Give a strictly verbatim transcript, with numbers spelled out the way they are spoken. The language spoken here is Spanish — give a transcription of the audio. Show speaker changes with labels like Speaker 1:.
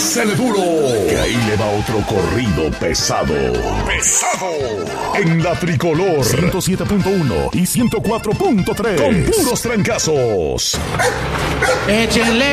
Speaker 1: Dásele duro, que ahí le va otro corrido pesado. Pesado. En la Tricolor ciento siete punto uno y ciento cuatro punto tres. Con puros trancazos.
Speaker 2: Échenle